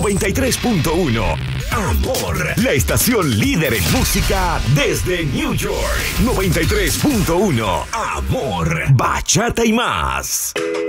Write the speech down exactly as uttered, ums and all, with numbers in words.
noventa y tres punto uno. Amor, la estación líder en música desde New York. noventa y tres punto uno. Amor, bachata y más.